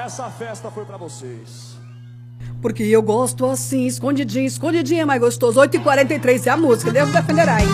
Essa festa foi pra vocês. Porque eu gosto assim, escondidinho, escondidinho é mais gostoso. 8h43 é a música, Deus defenderá, hein?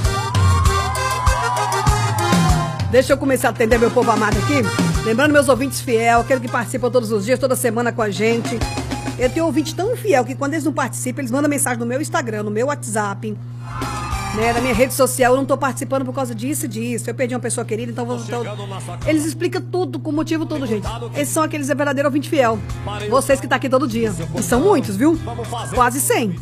Deixa eu começar a atender meu povo amado aqui. Lembrando meus ouvintes fiel, aquele que participa todos os dias, toda semana com a gente. Eu tenho um ouvinte tão fiel que quando eles não participam, eles mandam mensagem no meu Instagram, no meu WhatsApp, né, na minha rede social. Eu não tô participando por causa disso e disso. Eu perdi uma pessoa querida, então eles explicam tudo, com motivo todo, gente. Esses são aqueles verdadeiros ouvintes fiel. Vocês que tá aqui todo dia. E são muitos, viu? Quase 100.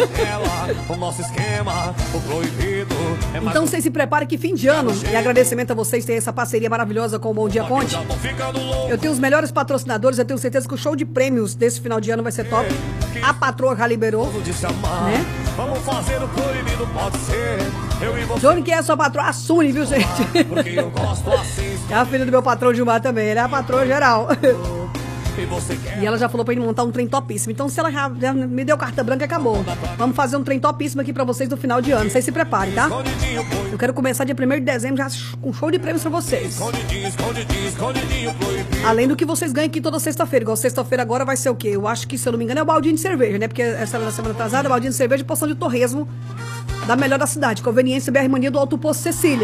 Então vocês se preparem que fim de ano, e agradecimento a vocês terem essa parceria maravilhosa com o Bom Dia Conte. Eu tenho os melhores patrocinadores, eu tenho certeza que o show de prêmios desse final de ano vai ser top. A patroa já liberou, né? Vamos fazer o proibido, pode ser. Johnny, que é a sua patroa? A Suni, viu, gente? Porque eu gosto assim. É a filha do meu patrão Gilmar também, ele é a patroa geral. E ela já falou pra ele montar um trem topíssimo. Então, se ela já me deu carta branca, acabou. Vamos fazer um trem topíssimo aqui pra vocês no final de ano. Vocês se preparem, tá? Eu quero começar dia 1º de dezembro já com show de prêmios pra vocês. Além do que vocês ganham aqui toda sexta-feira. Igual sexta-feira agora vai ser o quê? Eu acho que, se eu não me engano, é o baldinho de cerveja, né? Porque essa era na semana atrasada, baldinho de cerveja e poção de torresmo da melhor da cidade. Conveniência BR Mania do Alto Posto Cecília.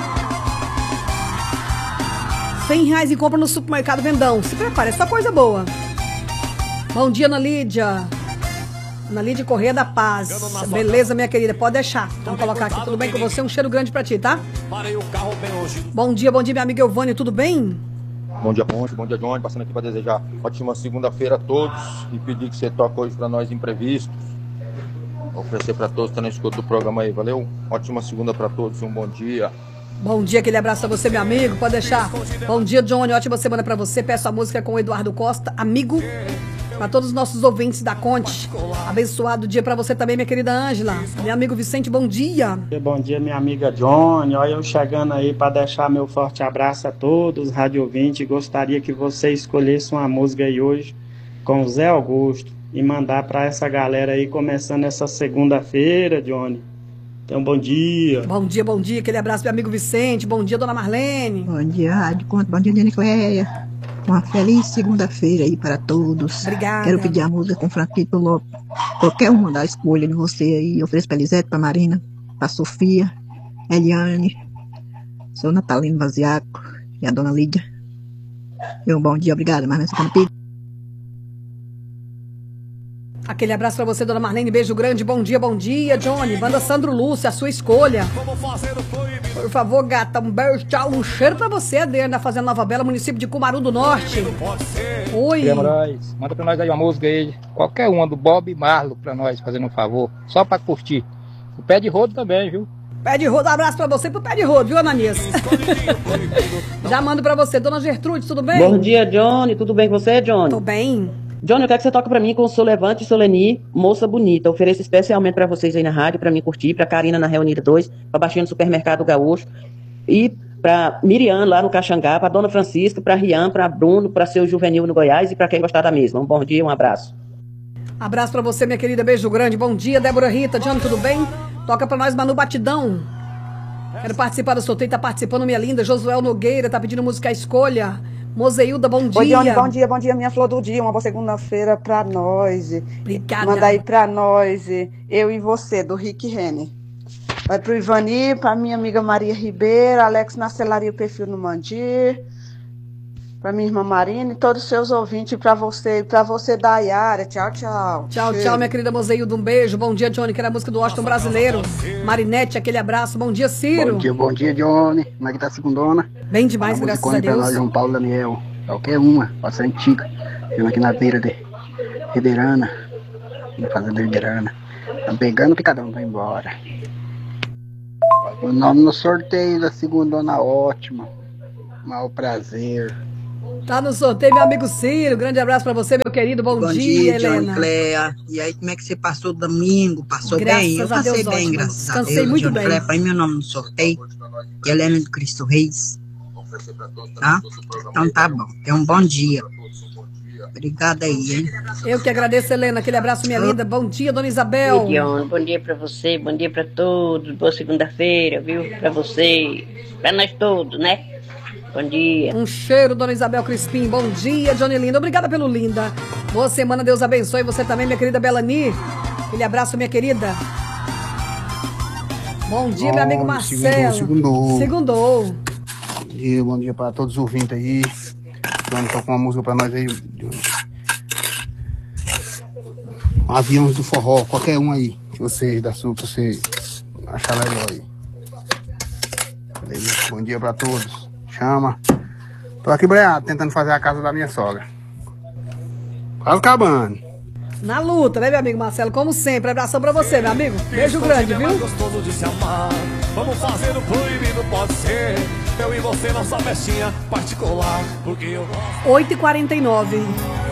R$100 em compra no supermercado Vendão. Se prepare, é só coisa boa. Bom dia, Ana Lídia. Ana Lídia Correia da Paz. Beleza, minha querida, pode deixar. Vamos colocar aqui, tudo bem com você? Um cheiro grande pra ti, tá? Bom dia, minha amiga Elvânia, tudo bem? Bom dia, Ponte, bom dia, Johnny. Passando aqui para desejar ótima segunda-feira a todos e pedir que você toque hoje para nós imprevistos. Vou oferecer para todos que estão na escuta do programa aí, valeu? Ótima segunda para todos e um bom dia. Bom dia, aquele abraço a você, meu amigo, pode deixar. Bom dia, Johnny, ótima semana pra você. Peço a música com o Eduardo Costa, amigo. Pra todos os nossos ouvintes da Conte. Abençoado dia pra você também, minha querida Ângela. Meu amigo Vicente, bom dia. Bom dia, minha amiga Johnny. Olha eu chegando aí pra deixar meu forte abraço a todos, rádio ouvinte. Gostaria que você escolhesse uma música aí hoje com o Zé Augusto e mandar pra essa galera aí, começando essa segunda-feira, Johnny. Então, bom dia. Bom dia. Aquele abraço, meu amigo Vicente. Bom dia, dona Marlene. Bom dia, Rádio Conto. Bom dia, Dona Cléia. Uma feliz segunda-feira aí para todos. Obrigada. Quero pedir a música com Franquito Lopes. Qualquer uma da escolha de você aí. Eu ofereço para Elisete, para Marina, para Sofia, Eliane, seu Natalino Vaziaco e a dona Lídia. Um bom dia, obrigada. Marlene, você tá no pico. Aquele abraço pra você, dona Marlene, beijo grande, bom dia, Johnny. Banda Sandro Lúcio, a sua escolha. Por favor, gata, um beijo, tchau, um cheiro pra você, Adriana, fazendo Nova Bela, município de Cumaru do Norte. Oi. Manda pra nós aí uma música aí, qualquer uma, do Bob Marlo, pra nós, fazendo um favor, só pra curtir. O Pé de Rodo também, viu? Pé de Rodo, abraço pra você e pro Pé de Rodo, viu, Ananias? Já mando pra você, dona Gertrude, tudo bem? Bom dia, Johnny, tudo bem com você, Johnny? Tô bem. Johnny, eu quero que você toque pra mim com o Seu Levante e Soleni, Moça Bonita. Eu ofereço especialmente pra vocês aí na rádio, pra mim curtir, pra Karina na Reunida 2, pra Baixinha no Supermercado Gaúcho, e pra Miriam lá no Caxangá, pra Dona Francisca, pra Rian, pra Bruno, pra Seu Juvenil no Goiás e pra quem gostar da mesma. Um bom dia, um abraço. Abraço pra você, minha querida, beijo grande. Bom dia, Débora Rita. Johnny, tudo bem? Toca pra nós, Manu Batidão. Quero participar do sorteio, tá participando, minha linda. Josuel Nogueira, tá pedindo música à escolha. Mozeilda, bom dia. Bom dia, minha flor do dia. Uma boa segunda-feira pra nós. Obrigada. Manda aí pra nós, eu e você, do Rick Renner. Vai pro Ivani, pra minha amiga Maria Ribeiro, Alex na Celaria o Perfil no Mandir, pra minha irmã Marina e todos os seus ouvintes, pra você, Dayara. Tchau, tchau. Tchau, minha querida Mozeilda, um beijo. Bom dia, Johnny, que era a música do Washington Brasileiro. Marinete, aquele abraço. Bom dia, Ciro. Bom dia, Johnny. Como é que tá a segundona? Bem demais, graças a Deus. Nós, João Paulo Daniel. Qualquer uma, pode ser antiga. Eu aqui na beira de Ribeirana, na fazenda de Ribeirana. Tá pegando o picadão, vai embora. O nome no sorteio da segundona, ótimo. Mau prazer. Tá no sorteio, meu amigo Ciro. Grande abraço pra você, meu querido. Bom dia, Helena. Cléia. E aí, como é que você passou o domingo? Passou bem? Eu passei bem, graças a Deus. Descansei muito bem. Cléia, põe meu nome no sorteio. Helena do Cristo Reis. Tá? Então tá bom. Tenha um bom dia. Obrigada aí, hein? Eu que agradeço, Helena. Aquele abraço, minha linda. Bom dia, dona Isabel. Bom dia pra você, bom dia pra todos. Boa segunda-feira, viu? Pra você, pra nós todos, né? Bom dia. Um cheiro, dona Isabel Crispim. Bom dia, Johnny Linda. Obrigada pelo linda. Boa semana, Deus abençoe você também, minha querida Belani. Aquele abraço, minha querida. Bom dia, meu amigo Marcelo. Segundou. Bom dia para todos os ouvintes aí. Vamos tocar uma música para nós aí. Aviões do Forró, qualquer um aí. Que você achar legal aí. Beleza? Bom dia para todos. Chama. Tô aqui breado, tentando fazer a casa da minha sogra. Quase acabando. Na luta, né, meu amigo Marcelo? Como sempre. Abração pra você, meu amigo. Beijo grande, viu? Gostoso de se amar. Vamos fazer o proibido, pode ser. Eu e você, nossa festinha particular. Porque eu gosto. 8h49.